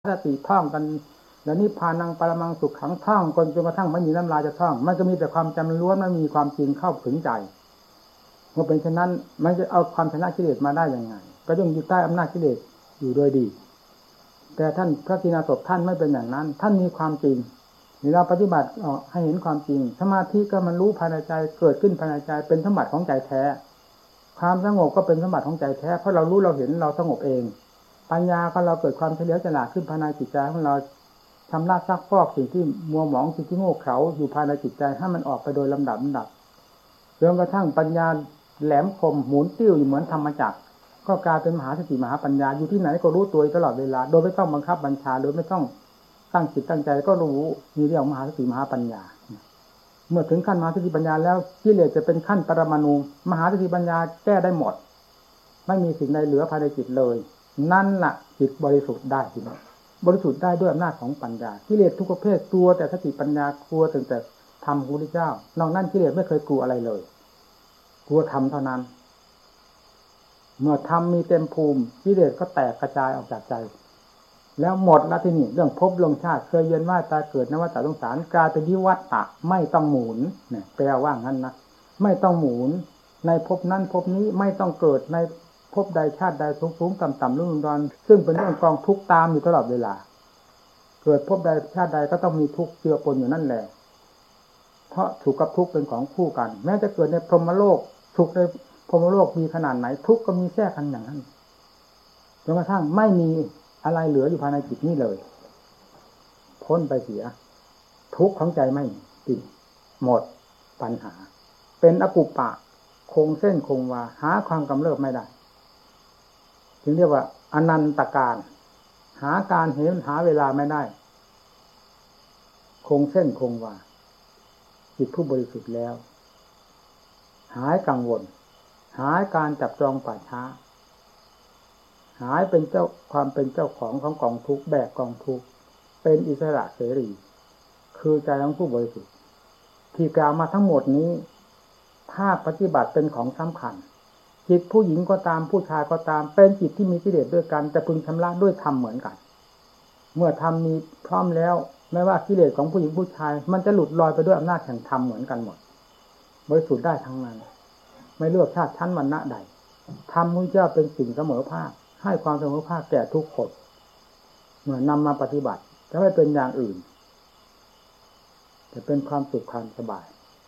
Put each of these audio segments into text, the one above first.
สติท่องกันแล้วนิพพานังปรมังสุขขังท่องจนกระทั่งไม่มีน้ำลายจะท่องมันก็มีแต่ความจำล้วนไม่มีความจริงเข้าถึงใจเมื่อเป็นเช่นนั้นมันจะเอาความชนะกิเลสมาได้ยังไงก็ย่อมอยู่ใต้อำนาจกิเลสอยู่โดยดีแต่ท่านพระกิณาสพท่านไม่เป็นอย่างนั้นท่านมีความจริงนี่เราปฏิบัติให้เห็นความจริงสมาธิก็มันรู้ภายในใจเกิดขึ้นภายในใจเป็นสมบัติของใจแท้ความสงบก็เป็นสมบัติของใจแท้เพราะเรารู้เราเห็นเราสงบเองปัญญาก็เราเกิดความเฉลียวฉลาดขึ้นภายในจิตใจของเราชำระซักฟอกสิ่งที่มัวหมองสิ่งที่โง่เขลาอยู่ภายในจิตใจให้มันออกไปโดยลำดับจนกระทั่งปัญญาแหลมคมหมุนติ้วอยู่เหมือนธรรมจักรก็กลายเป็นมหาสติมหาปัญญาอยู่ที่ไหนก็รู้ตัวตลอดเวลาโดยไม่ต้องบังคับบัญชาโดยไม่ต้องตั้งจิตตั้งใจก็รู้มีเรื่องมหาสติมหาปัญญาเมื่อถึงขั้นมหาสติปัญญาแล้วกิเลสจะเป็นขั้นปรมาณูมหาสติปัญญาแก้ได้หมดไม่มีสิ่งใดเหลือภายในจิตเลยนั่นล่ะจิตบริสุทธิ์ได้ทีนี้บริสุทธิ์ได้ด้วยอำนาจของปัญญากิเลสทุกประเภทกลัวแต่สติปัญญากลัวแต่ธรรมของพระพุทธเจ้านอกนั้นกิเลสไม่เคยกลัวอะไรเลยกลัวธรรมเท่านั้นเมื่อธรรมมีเต็มภูมิกิเลสก็แตกกระจายออกจากใจแล้วหมดแล้วที่นี่เรื่องภพเรื่องชาติเคยเวียนว่ายตายเกิดในวัฏสงสารกลายเป็นวิวัฏฏะไม่ต้องหมุนเนี่ยแปลว่างั้นนะไม่ต้องหมุนในภพนั้นภพนี้ไม่ต้องเกิดในภพใดชาติใดสูงๆต่ำๆรุ่มร้อนซึ่งเป็นเรื่องกองทุกข์ตามอยู่ตลอดเวลาเกิดภพใดชาติใดก็ต้องมีทุกข์เจือปนอยู่นั่นแหละเพราะสุขกับทุกข์เป็นของคู่กันแม้จะเกิดในพรหมโลกสุขในพรหมโลกมีขนาดไหนทุกข์ก็มีแทรกกันอย่างนั้นจนกระทั่งไม่มีอะไรเหลืออยู่ภายในจิตนี่เลยพ้นไปเสียทุกข์ของใจไม่ติดหมดปัญหาเป็นอกุปปะคงเส้นคงวาหาความกำเริบไม่ได้จึงเรียกว่าอนันตการหาการเห็นหาเวลาไม่ได้คงเส้นคงวาจิตผู้บริสุทธิ์แล้วหายกังวลหายการจับจองป่าช้าหายเป็นเจ้าความเป็นเจ้าของกองทุกข์แบกกองทุกข์เป็นอิสระเสรีคือใจของผู้บริสุทธิ์ที่กล่าวมาทั้งหมดนี้ภาคปฏิบัติเป็นของสำคัญจิตผู้หญิงก็ตามผู้ชายก็ตามเป็นจิตที่มีกิเลสด้วยกันแต่พึงชำระด้วยธรรมเหมือนกันเมื่อธรรมมีพร้อมแล้วไม่ว่ากิเลสของผู้หญิงผู้ชายมันจะหลุดลอยไปด้วยอำนาจแห่งธรรมเหมือนกันหมดบริสุทธิ์ได้ทั้งนั้นไม่เลือกชาติชั้นวรรณะใดธรรมของเจ้าเป็นสิ่งเสมอภาคให้ความเสมอภาคแก่ทุกคนเมื่อนำมาปฏิบัติจะไม่เป็นอย่างอื่นจะเป็นความสุขความสบาย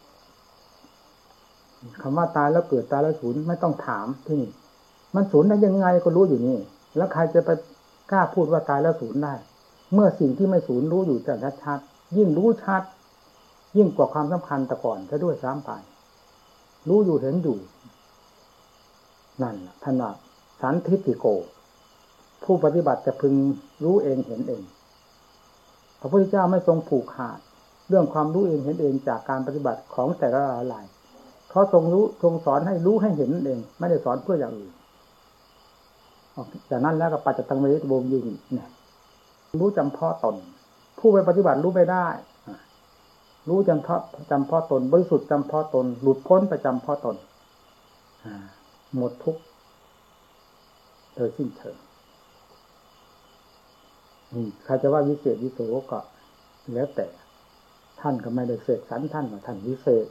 คำว่าตายแล้วเกิดตายแล้วสูญไม่ต้องถามที่นี่มันสูญได้ยังไงก็รู้อยู่นี่แล้วใครจะไปกล้าพูดว่าตายแล้วสูญได้เมื่อสิ่งที่ไม่สูญรู้อยู่แต่ชัดๆยิ่งรู้ชัดยิ่งกว่าความสำคัญแต่ก่อนจะด้วยซ้ำไปรู้อยู่เห็นอยู่นั่นท่านว่าสันทิฏฐิโกผู้ปฏิบัติจะพึงรู้เองเห็นเองพระพุทธเจ้าไม่ทรงผูกขาดเรื่องความรู้เองเห็นเองจากการปฏิบัติของแต่ละรายเขาทรงรู้ทรงสอนให้รู้ให้เห็นเองไม่ได้สอนเพื่ออย่างอื่นจากนั้นแล้วก็ปัจจตังเวทวงยิ่งเนี่ยรู้จำเพาะตนผู้ไปปฏิบัติรู้ไม่ได้รู้จำเพาะตนบริสุทธิ์จำเพาะตนหลุดพ้นไปจำเพาะตนหมดทุกข์โดยสิ้นเชิงใครจะว่าวิเศษวิโสก็แล้วแต่ท่านก็ไม่ได้เสกสรรท่านว่าท่านวิเศษ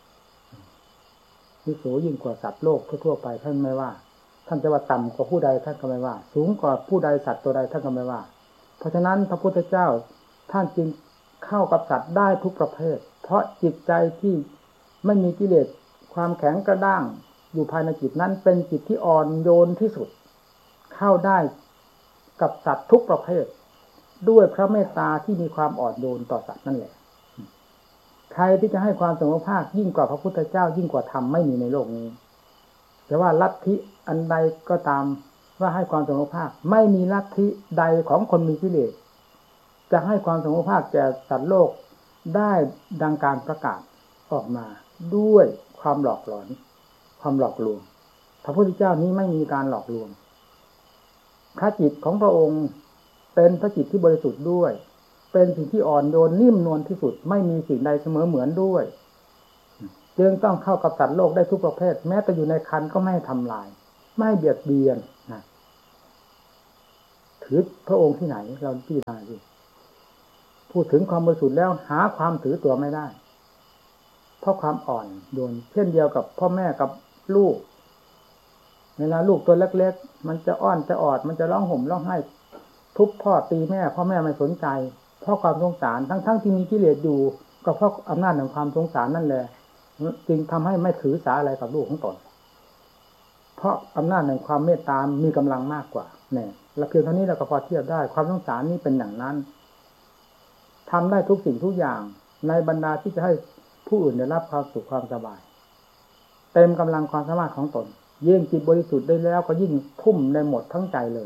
วิโสยิ่งกว่าสัตว์โลกทั่วๆไปท่านไม่ว่าท่านจะว่าต่ำกว่าผู้ใดท่านก็ไม่ว่าสูงกว่าผู้ใดสัตว์ตัวใดท่านก็ไม่ว่าเพราะฉะนั้นพระพุทธเจ้าท่านจึงเข้ากับสัตว์ได้ทุกประเภทเพราะจิตใจที่ไม่มีกิเลสความแข็งกระด้างอยู่ภายในจิตนั้นเป็นจิตที่อ่อนโยนที่สุดเข้าได้กับสัตว์ทุกประเภทด้วยพระเมตตาที่มีความอ่อนโยนต่อสัตว์นั่นแหละใครที่จะให้ความเสมอภาคยิ่งกว่าพระพุทธเจ้ายิ่งกว่าธรรมไม่มีในโลกนี้แต่ว่าลัทธิอันใดก็ตามว่าให้ความเสมอภาคไม่มีลัทธิใดของคนมีกิเลสจะให้ความเสมอภาคแก่สัตว์โลกได้ดังการประกาศออกมาด้วยความหลอกหลอนความหลอกลวงพระพุทธเจ้านี้ไม่มีการหลอกลวงพระจิตของพระองค์เป็นพระจิตที่บริสุทธิ์ด้วยเป็นสิ่งที่อ่อนโยนนิ่มนวลที่สุดไม่มีสิ่งใดเสมอเหมือนด้วยจึงต้องเข้ากับสัตว์โลกได้ทุกประเภทแม้แต่อยู่ในครรภ์ก็ไม่ให้ทำลายไม่ให้เบียดเบียนถือพระองค์ที่ไหนเราพิจารณาดูพูดถึงความบริสุทธิ์แล้วหาความถือตัวไม่ได้เพราะความอ่อนโยนเช่นเดียวกับพ่อแม่กับลูกเวลาลูกตัวเล็กๆมันจะอ้อนจะออดมันจะร้องห่มร้องไห้ทุบพ่อตีแม่พ่อแม่ไม่สนใจเพราะความสงสารทั้งที่มีกิเลสอยู่ก็เพราะอำนาจแห่งความสงสารนั่นแหละจึงทำให้ไม่ถือสาอะไรกับลูกของตนเพราะอำนาจแห่งความเมตตามีกำลังมากกว่าเนี่ยและเพียงเท่านี้เราก็พอเทียบได้ความสงสารนี้เป็นอย่างนั้นทำได้ทุกสิ่งทุกอย่างในบรรดาที่จะให้ผู้อื่นได้รับความสุขความสบายเต็มกำลังความสามารถของตนยิ่งจิตบริสุทธิ์ได้แล้วก็ยิ่งทุ่มในหมดทั้งใจเลย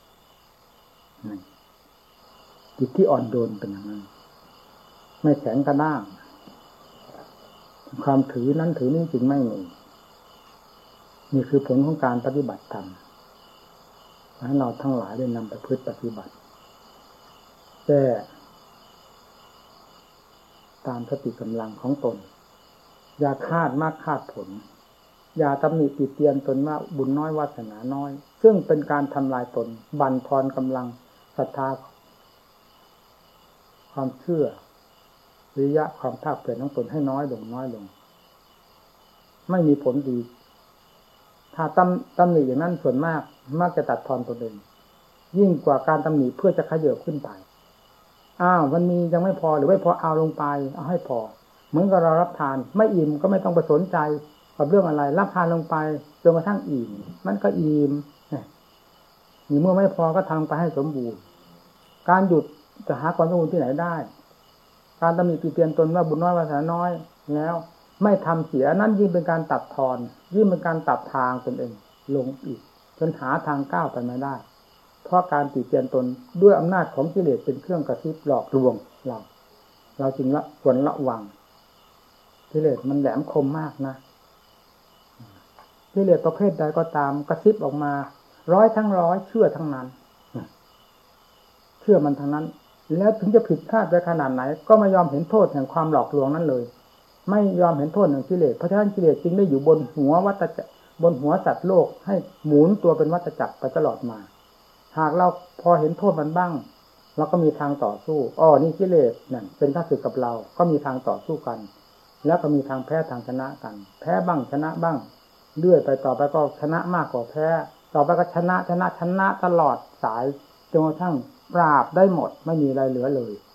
จิตที่อ่อนโยนเป็นอย่างนั้นไม่แข็งกระด้างความถือนั้นถือนี้จึงไม่มีนี่คือผลของการปฏิบัติธรรมให้เราทั้งหลายได้นำไปปฏิบัติแก้ตามสติกำลังของตนอย่าคาดมากคาดผลอย่าตำหนิติเตียนตนว่าบุญน้อยวาสนาน้อยซึ่งเป็นการทำลายตนบั่นทอนกำลังศรัทธาความเชื่อวิริยะความภาคเพียรของตนให้น้อยลงไม่มีผลดีถ้าตำหนิอย่างนั้นส่วนมากมักจะตัดทอนตนเองยิ่งกว่าการตำหนิเพื่อจะขยับขึ้นไปมันมียังไม่พอหรือไม่พอเอาลงไปเอาให้พอเหมือนกับเรารับทานไม่อิ่มก็ไม่ต้องไปสนใจกับเรื่องอะไรรับทานลงไปจนกระทั่งอิ่มมันก็อิ่มนี่เมื่อไม่พอก็ทำไปให้สมบูรณ์การหยุดจะหาความสมบูรณ์ที่ไหนได้การตำหนิติเตียนตนว่าบุญน้อยวาสนาน้อยแล้วไม่ทำเสียนั่นยิ่งเป็นการตัดทอนยิ่งเป็นการตัดทางตนเองลงอีกจนหาทางก้าวไปไม่ได้เพราะการติเตียนตนด้วยอำนาจของกิเลสเป็นเครื่องกระซิบหลอกลวงเราจึงควรระวังกิเลสมันแหลมคมมากนะกิเลสประเภทใดก็ตามกระซิบออกมา100 ทั้ง 100เชื่อทั้งนั้นเชื่อมันทั้งนั้นแล้วถึงจะผิดพลาดไปขนาดไหนก็ไม่ยอมเห็นโทษแห่งความหลอกลวงนั้นเลยไม่ยอมเห็นโทษแห่งกิเลสเพราะฉะนั้นกิเลสจึงได้อยู่บนหัววัฏจักรบนหัวสัตว์โลกให้หมุนตัวเป็นวัฏจักรไปตลอดมาหากเราพอเห็นโทษมันบ้างเราก็มีทางต่อสู้นี่กิเลสนั่นเป็นข้าศึกกับเราก็มีทางต่อสู้กันแล้วก็มีทางแพ้ทางชนะกันแพ้บ้างชนะบ้างเรื่อยไปต่อไปก็ชนะมากกว่าแพ้ต่อไปก็ชนะตลอดสายจนกระทั่งปราบได้หมดไม่มีอะไรเหลือเลย